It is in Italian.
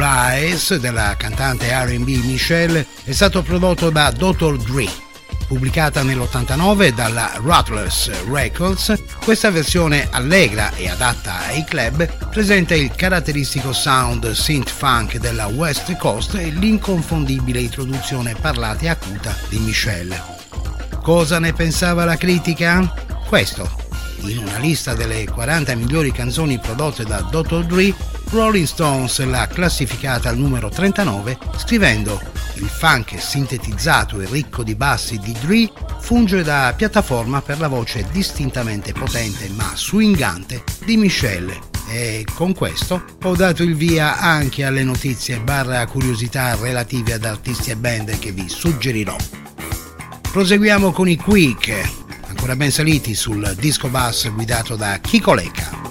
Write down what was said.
Lies della cantante R&B Michelle è stato prodotto da Dr. Dre. Pubblicata nell'89 dalla Ruthless Records, questa versione allegra e adatta ai club presenta il caratteristico sound synth funk della West Coast e l'inconfondibile introduzione parlata e acuta di Michelle. Cosa ne pensava la critica? Questo. In una lista delle 40 migliori canzoni prodotte da Dr. Dre, Rolling Stones l'ha classificata al numero 39, scrivendo: il funk sintetizzato e ricco di bassi di Dre funge da piattaforma per la voce distintamente potente ma swingante di Michelle. E con questo ho dato il via anche alle notizie / curiosità relative ad artisti e band che vi suggerirò. Proseguiamo con i Quick, ancora ben saliti sul disco bus guidato da Chico Lecca.